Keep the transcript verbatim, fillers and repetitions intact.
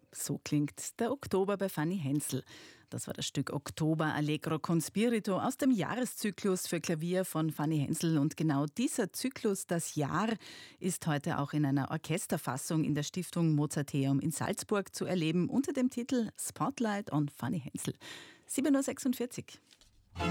So klingt der Oktober bei Fanny Hensel. Das war das Stück Oktober Allegro con Spirito aus dem Jahreszyklus für Klavier von Fanny Hensel. Und genau dieser Zyklus, das Jahr, ist heute auch in einer Orchesterfassung in der Stiftung Mozarteum in Salzburg zu erleben unter dem Titel Spotlight on Fanny Hensel. sieben Uhr sechsundvierzig.